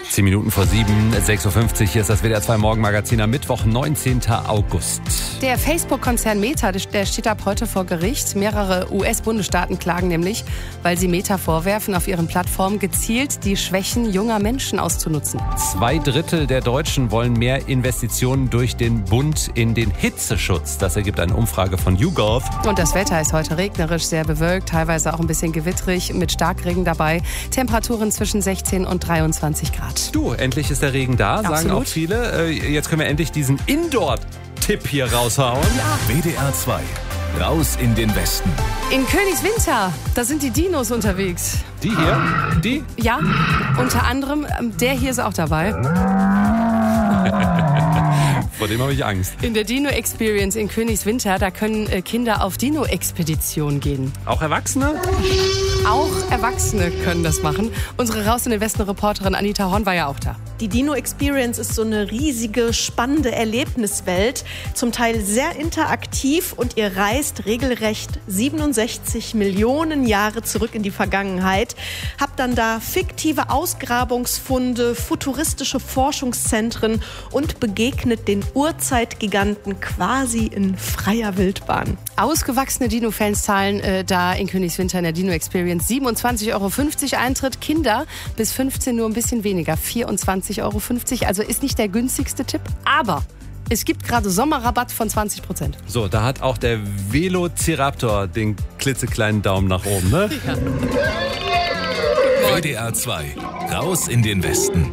10 Minuten vor 7, 6.50 Uhr. Hier ist das WDR 2 Morgenmagazin am Mittwoch, 19. August. Der Facebook-Konzern Meta, der steht ab heute vor Gericht. Mehrere US-Bundesstaaten klagen nämlich, weil sie Meta vorwerfen, auf ihren Plattformen gezielt die Schwächen junger Menschen auszunutzen. 2/3 der Deutschen wollen mehr Investitionen durch den Bund in den Hitzeschutz. Das ergibt eine Umfrage von YouGov. Und das Wetter ist heute regnerisch, sehr bewölkt, teilweise auch ein bisschen gewittrig, mit Starkregen dabei. Temperaturen zwischen 16 und 23 Grad. Du, endlich ist der Regen da, sagen Absolut. auch viele. Jetzt können wir endlich diesen Indoor-Tipp hier raushauen. WDR 2, raus in den Westen. In Königswinter, da sind die Dinos unterwegs. Die hier? Die? Ja, unter anderem, der hier ist auch dabei. Vor dem habe ich Angst. In der Dino Experience in Königswinter, da können Kinder auf Dino-Expedition gehen. Auch Erwachsene? Auch Erwachsene können das machen. Unsere Raus in den Westen-Reporterin Anita Horn war ja auch da. Die Dino Experience ist so eine riesige, spannende Erlebniswelt, zum Teil sehr interaktiv und ihr reist regelrecht 67 Millionen Jahre zurück in die Vergangenheit. Habt dann da fiktive Ausgrabungsfunde, futuristische Forschungszentren und begegnet den Urzeitgiganten quasi in freier Wildbahn. Ausgewachsene Dino-Fans zahlen da in Königswinter in der Dino Experience 27,50 € Eintritt. Kinder bis 15 nur ein bisschen weniger, 24,50 €. Also ist nicht der günstigste Tipp, aber es gibt gerade Sommerrabatt von 20%. So, da hat auch der Velociraptor den klitzekleinen Daumen nach oben, ne? Ja. WDR 2, raus in den Westen.